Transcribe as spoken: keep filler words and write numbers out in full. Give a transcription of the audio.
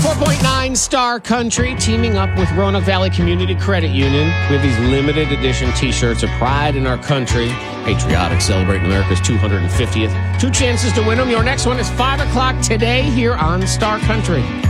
four point nine Star Country teaming up with Roanoke Valley Community Credit Union. We have these limited edition t-shirts of pride in our country. Patriotic, celebrating America's two hundred fiftieth. Two chances to win them. Your next one is five o'clock today here on Star Country.